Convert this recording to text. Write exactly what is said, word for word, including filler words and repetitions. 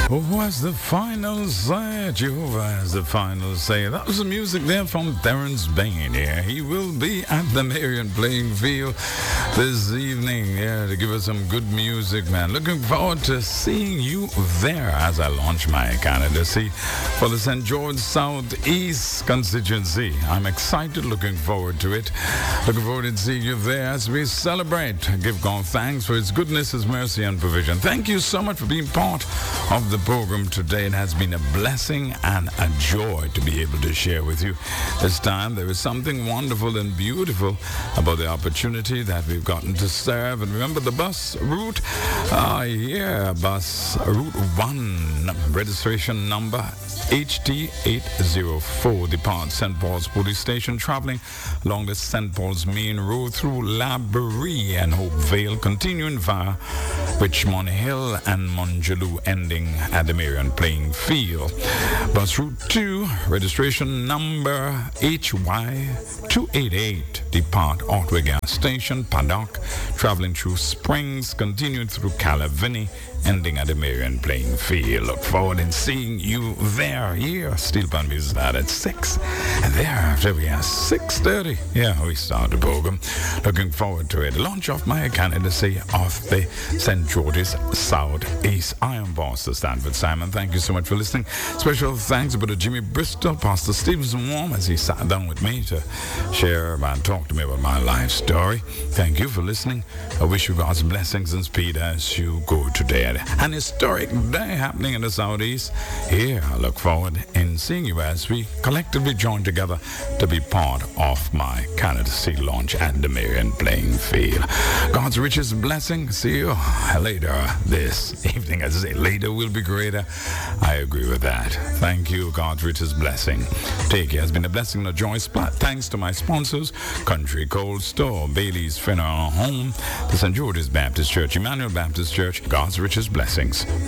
Who has the final say? Jehovah has the final say. That was the music there from Terrence Bain. Yeah, he will be at the Marion playing field this evening. Yeah, to give us some good music, man. Looking forward to seeing you there as I launch my candidacy for the Saint George Southeast constituency. I'm excited, looking forward to it. Looking forward to seeing you there as we celebrate. Give God thanks for His goodness, His mercy, and provision. Thank you so much for being part of the program today. It has been a blessing and a joy to be able to share with you. This time there is something wonderful and beautiful about the opportunity that we've gotten to serve. And remember the bus route? Uh, yeah, bus route one, registration number H T eight oh four, departs Saint Paul's Police Station, traveling along the Saint Paul's main road through Laborie and Hopevale, continuing via Richmond Hill and Monjaloo, ending at the Marion playing field. Bus route two, registration number H Y two eighty-eight, depart Otway Gas Station, Paddock, traveling through Springs, continuing through Calavini, ending at the Marion playing field. Look forward in seeing you there. Here, Steel Pan Music at at six. And thereafter we are six thirty. Yeah, we start the program. Looking forward to it. Launch of my candidacy of the Saint George's Southeast. I am Pastor Stanford Simon. Thank you so much for listening. Special thanks to Brother Jimmy Bristol, Pastor Stevenson Warm, as he sat down with me to share and talk to me about my life story. Thank you for listening. I wish you God's blessings and speed as you go today. An historic day happening in the Southeast. Here, I look forward in seeing you as we collectively join together to be part of my candidacy launch at the Marion playing field. God's richest blessing. See you later this evening. As I say, later will be greater. I agree with that. Thank you, God's richest blessing. Take care. Has been a blessing and a joy. Thanks to my sponsors, Country Cold Store, Bailey's Funeral Home, the Saint George's Baptist Church, Emmanuel Baptist Church. God's richest blessings.